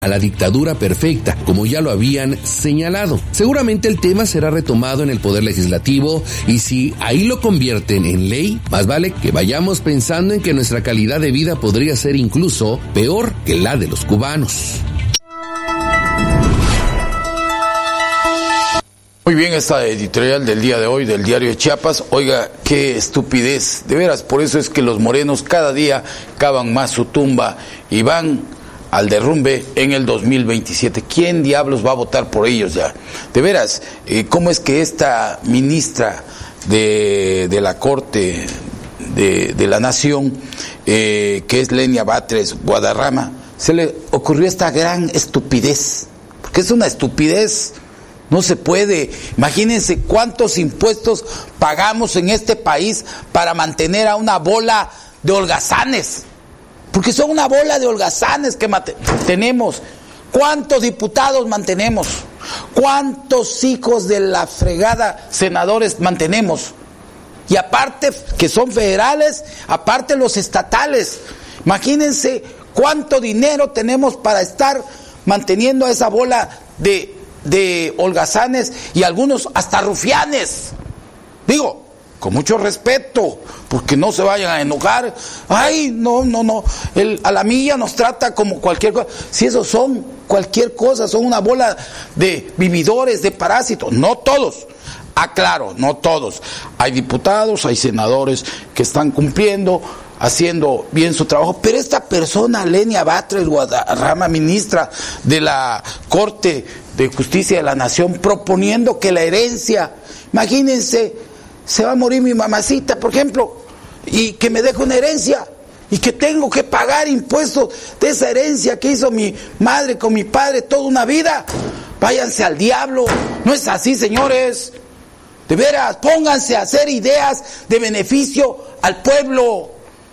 a la dictadura perfecta, como ya lo habían señalado. Seguramente el tema será retomado en el Poder Legislativo y si ahí lo convierten en ley, más vale que vayamos pensando en que nuestra calidad de vida podría ser incluso peor que la de los cubanos. Muy bien, esta editorial del día de hoy del Diario de Chiapas. Oiga, qué estupidez, de veras, por eso es que los morenos cada día cavan más su tumba y van al derrumbe en el 2027. ¿Quién diablos va a votar por ellos ya? De veras, ¿cómo es que esta ministra de la Corte de la Nación, que es Lenia Batres Guadarrama, se le ocurrió esta gran estupidez? Porque es una estupidez. No se puede. Imagínense cuántos impuestos pagamos en este país para mantener a una bola de holgazanes. Porque son una bola de holgazanes que tenemos. ¿Cuántos diputados mantenemos? ¿Cuántos hijos de la fregada senadores mantenemos? Y aparte que son federales, aparte los estatales. Imagínense cuánto dinero tenemos para estar manteniendo a esa bola de holgazanes y algunos hasta rufianes. Digo, con mucho respeto, porque no se vayan a enojar. Ay, no, a la milla nos trata como cualquier cosa. Si esos son cualquier cosa, son una bola de vividores, de parásitos. No todos, aclaro, no todos. Hay diputados, hay senadores que están cumpliendo, haciendo bien su trabajo, pero esta persona, Lenia Batres Guadarrama, ministra de la Corte de Justicia de la Nación, proponiendo que la herencia, imagínense, se va a morir mi mamacita, por ejemplo, y que me deje una herencia, y que tengo que pagar impuestos de esa herencia que hizo mi madre con mi padre toda una vida. Váyanse al diablo, no es así, señores. De veras, pónganse a hacer ideas de beneficio al pueblo.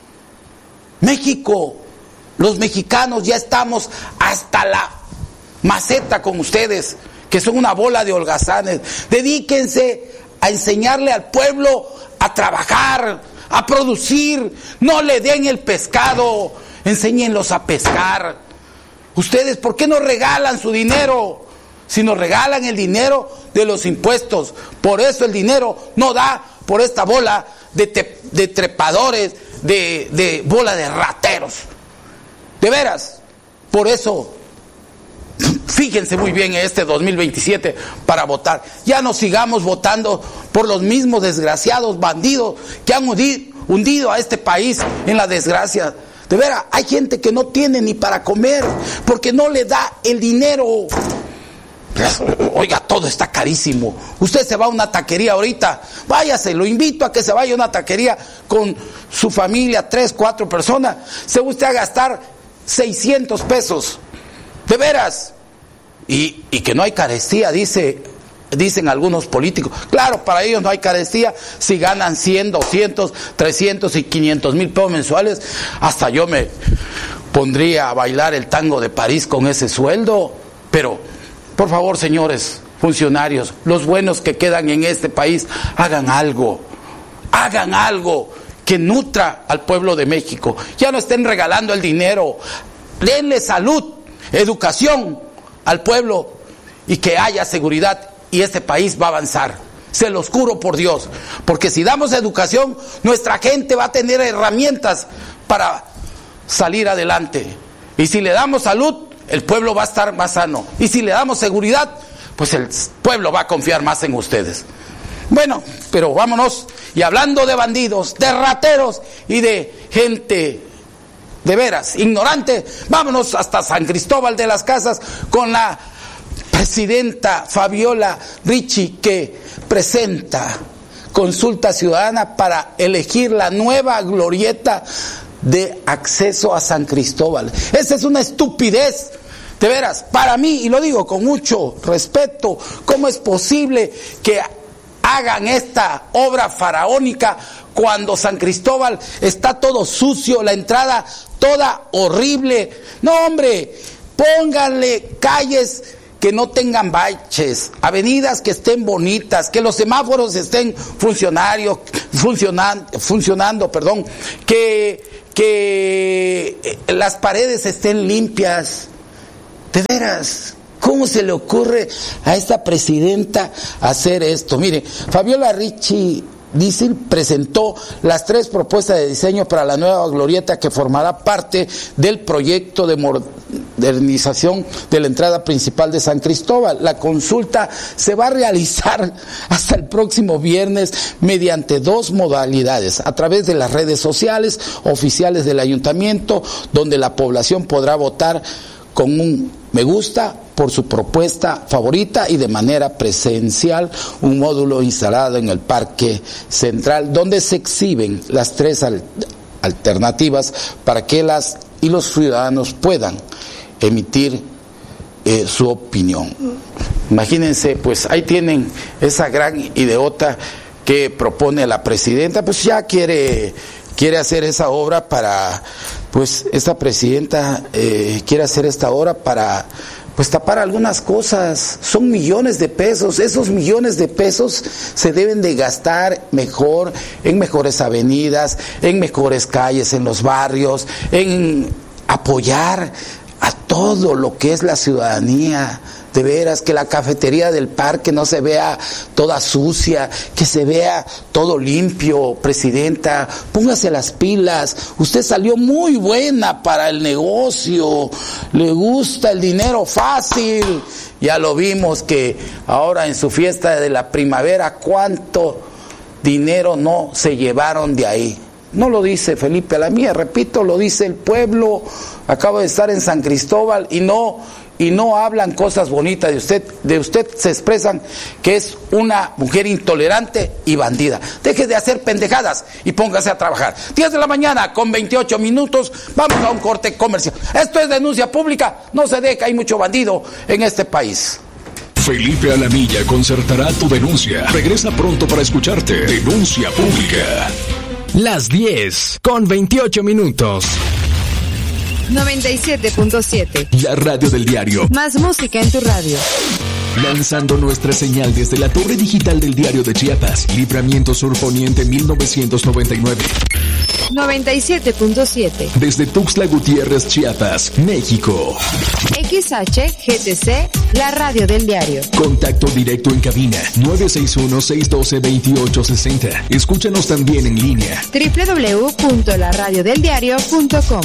México, los mexicanos ya estamos hasta la maceta con ustedes, que son una bola de holgazanes. Dedíquense a enseñarle al pueblo a trabajar, a producir. No le den el pescado, enséñenlos a pescar. Ustedes, ¿por qué no regalan su dinero? Si nos regalan el dinero de los impuestos. Por eso el dinero no da por esta bola de trepadores, de bola de rateros. De veras, por eso fíjense muy bien en este 2027 para votar. Ya no sigamos votando por los mismos desgraciados bandidos que han hundido a este país en la desgracia. De veras, hay gente que no tiene ni para comer porque no le da el dinero. Oiga, todo está carísimo. Usted se va a una taquería ahorita, váyase, lo invito a que se vaya a una taquería con su familia, 3, 4 personas. Se va usted a gastar 600 pesos. De veras. Y que no hay carestía, dicen algunos políticos. Claro, para ellos no hay carestía si ganan 100, 200, 300 y 500 mil pesos mensuales. Hasta yo me pondría a bailar el tango de París con ese sueldo. Pero, por favor, señores funcionarios, los buenos que quedan en este país, hagan algo que nutra al pueblo de México. Ya no estén regalando el dinero, denle salud, educación al pueblo y que haya seguridad y este país va a avanzar. Se los juro por Dios, porque si damos educación, nuestra gente va a tener herramientas para salir adelante. Y si le damos salud, el pueblo va a estar más sano. Y si le damos seguridad, pues el pueblo va a confiar más en ustedes. Bueno, pero vámonos. Y hablando de bandidos, de rateros y de gente de veras ignorante, vámonos hasta San Cristóbal de las Casas con la presidenta Fabiola Ricci, que presenta consulta ciudadana para elegir la nueva glorieta de acceso a San Cristóbal. Esa es una estupidez, de veras, para mí, y lo digo con mucho respeto. ¿Cómo es posible que hagan esta obra faraónica cuando San Cristóbal está todo sucio, la entrada toda horrible? No, hombre, pónganle calles que no tengan baches, avenidas que estén bonitas, que los semáforos estén funcionando, que las paredes estén limpias. De veras, ¿cómo se le ocurre a esta presidenta hacer esto? Mire, Fabiola Ricci Dízil presentó las 3 propuestas de diseño para la nueva glorieta que formará parte del proyecto de modernización de la entrada principal de San Cristóbal. La consulta se va a realizar hasta el próximo viernes mediante 2 modalidades, a través de las redes sociales oficiales del ayuntamiento, donde la población podrá votar con un me gusta por su propuesta favorita, y de manera presencial un módulo instalado en el Parque Central donde se exhiben las 3 alternativas para que las y los ciudadanos puedan emitir su opinión. Imagínense, pues ahí tienen esa gran ideota que propone la presidenta, pues ya quiere hacer esa obra para, pues esta presidenta quiere hacer esta obra para pues tapar algunas cosas. Son millones de pesos. Esos millones de pesos se deben de gastar mejor, en mejores avenidas, en mejores calles, en los barrios, en apoyar a todo lo que es la ciudadanía. De veras, que la cafetería del parque no se vea toda sucia, que se vea todo limpio. Presidenta, póngase las pilas. Usted salió muy buena para el negocio, le gusta el dinero fácil. Ya lo vimos que ahora en su fiesta de la primavera, cuánto dinero no se llevaron de ahí. No lo dice Felipe Alamilla, repito, lo dice el pueblo. Acabo de estar en San Cristóbal y no hablan cosas bonitas de usted. De usted se expresan que es una mujer intolerante y bandida. Deje de hacer pendejadas y póngase a trabajar. 10 de la mañana con 28 minutos. Vamos a un corte comercial. Esto es Denuncia Pública. No se deje, hay mucho bandido en este país. Felipe Alamilla concertará tu denuncia. Regresa pronto para escucharte. Denuncia Pública. Las 10 con 28 minutos. 97.7. La radio del diario. Más música en tu radio. Lanzando nuestra señal desde la torre digital del Diario de Chiapas. Libramiento Sur Poniente 1999. 97.7. Desde Tuxtla Gutiérrez, Chiapas, México. XHGTC, la radio del diario. Contacto directo en cabina 961-612-2860. Escúchanos también en línea. www.laradiodeldiario.com.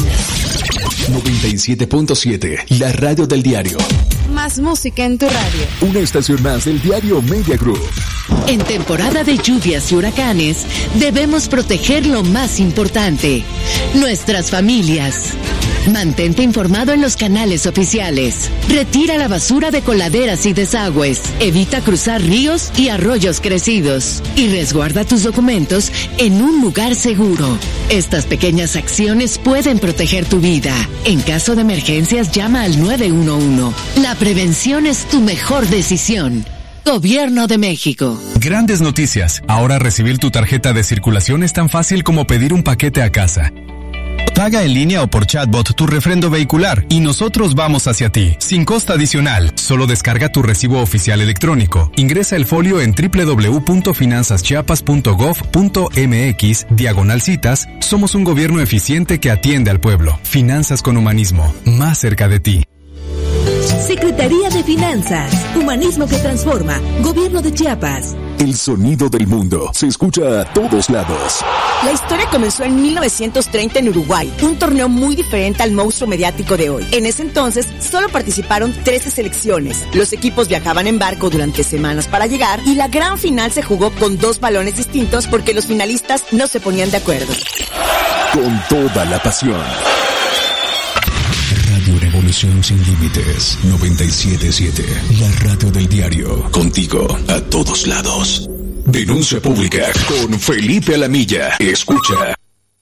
97.7, la radio del diario. Más música en tu radio. Una estación más del diario Media Group. En temporada de lluvias y huracanes, debemos proteger lo más importante, nuestras familias. Mantente informado en los canales oficiales. Retira la basura de coladeras y desagües. Evita cruzar ríos y arroyos crecidos. Y resguarda tus documentos en un lugar seguro. Estas pequeñas acciones pueden proteger tu vida. En caso de emergencias, llama al 911. La prevención es tu mejor decisión. Gobierno de México. Grandes noticias. Ahora recibir tu tarjeta de circulación es tan fácil como pedir un paquete a casa. Paga en línea o por chatbot tu refrendo vehicular y nosotros vamos hacia ti, sin costo adicional. Solo descarga tu recibo oficial electrónico. Ingresa el folio en www.finanzaschiapas.gov.mx/citas. Somos un gobierno eficiente que atiende al pueblo. Finanzas con humanismo, más cerca de ti. Secretaría de Finanzas, Humanismo que Transforma, Gobierno de Chiapas. El sonido del mundo se escucha a todos lados. La historia comenzó en 1930 en Uruguay, un torneo muy diferente al monstruo mediático de hoy. En ese entonces, solo participaron 13 selecciones. Los equipos viajaban en barco durante semanas para llegar y la gran final se jugó con 2 balones distintos porque los finalistas no se ponían de acuerdo. Con toda la pasión. Radio Revolución Sin Límites 97.7. La radio del diario. Contigo a todos lados. Denuncia Pública con Felipe Alamilla. Escucha.